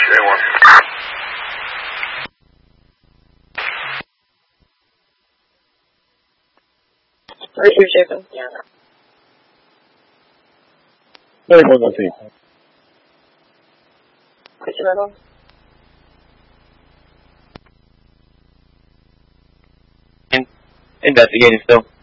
A1. Receive Jacob. Yeah. 34 got 3. What's your level? Investigating still.